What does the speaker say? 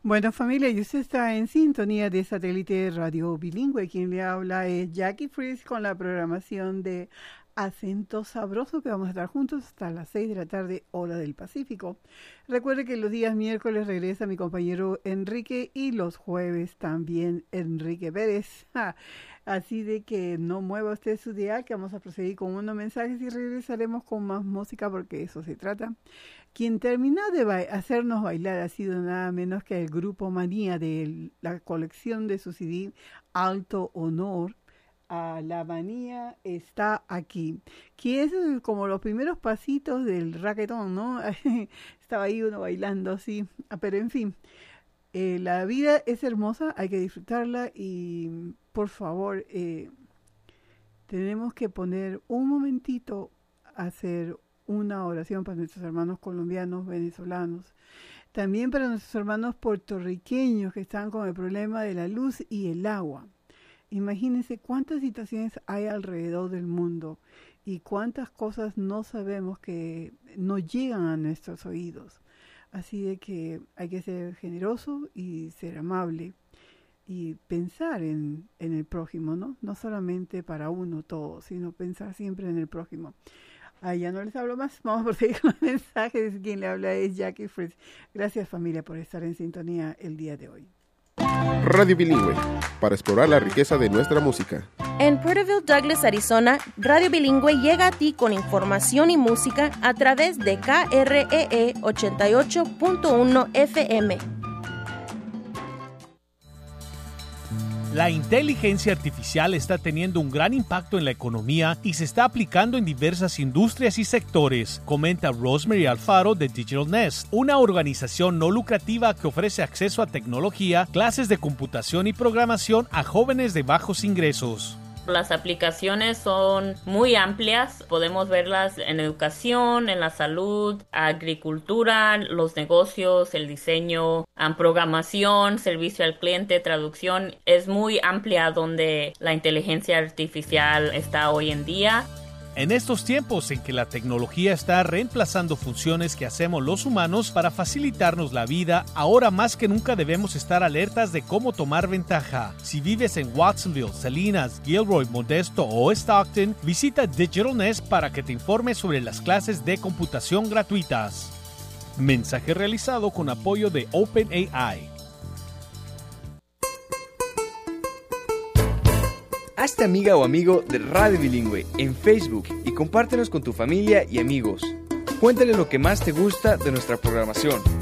Bueno, familia, y usted está en sintonía de Satélite Radio Bilingüe. Quien le habla es Jackie Fries con la programación de Acento Sabroso, que vamos a estar juntos hasta las 6 de la tarde, hora del Pacífico. Recuerde que los días miércoles regresa mi compañero Enrique y los jueves también Enrique Pérez. Así de que no mueva usted su día, que vamos a proseguir con unos mensajes y regresaremos con más música porque eso se trata. Quien terminó de hacernos bailar ha sido nada menos que el grupo Manía de la colección de su CD Alto Honor. La manía está aquí, que es como los primeros pasitos del reggaetón, ¿no? Estaba ahí uno bailando así, pero en fin, la vida es hermosa, hay que disfrutarla y por favor, tenemos que poner un momentito a hacer una oración para nuestros hermanos colombianos, venezolanos, también para nuestros hermanos puertorriqueños que están con el problema de la luz y el agua. Imagínense cuántas situaciones hay alrededor del mundo y cuántas cosas no sabemos que no llegan a nuestros oídos. Así de que hay que ser generoso y ser amable y pensar en el prójimo, ¿no? No solamente para uno todo, sino pensar siempre en el prójimo. Ya no les hablo más, vamos a proseguir con los mensajes. Quien le habla es Jackie Fritz. Gracias, familia, por estar en sintonía el día de hoy. Radio Bilingüe, para explorar la riqueza de nuestra música. En Porterville, Douglas, Arizona, Radio Bilingüe llega a ti con información y música a través de KREE 88.1 FM. La inteligencia artificial está teniendo un gran impacto en la economía y se está aplicando en diversas industrias y sectores, comenta Rosemary Alfaro de Digital Nest, una organización no lucrativa que ofrece acceso a tecnología, clases de computación y programación a jóvenes de bajos ingresos. Las aplicaciones son muy amplias, podemos verlas en educación, en la salud, agricultura, los negocios, el diseño, programación, servicio al cliente, traducción. Es muy amplia donde la inteligencia artificial está hoy en día. En estos tiempos en que la tecnología está reemplazando funciones que hacemos los humanos para facilitarnos la vida, ahora más que nunca debemos estar alertas de cómo tomar ventaja. Si vives en Watsonville, Salinas, Gilroy, Modesto o Stockton, visita Digital Nest para que te informes sobre las clases de computación gratuitas. Mensaje realizado con apoyo de OpenAI. Hazte amiga o amigo de Radio Bilingüe en Facebook y compártenos con tu familia y amigos. Cuéntale lo que más te gusta de nuestra programación.